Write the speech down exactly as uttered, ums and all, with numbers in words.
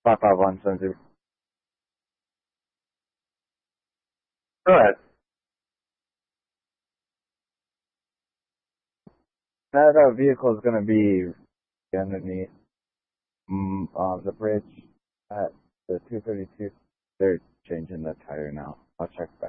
five five one seven zero. Go ahead. That uh, vehicle is going to be underneath mm, uh, the bridge at the two thirty-two. They're changing the tire now. I'll check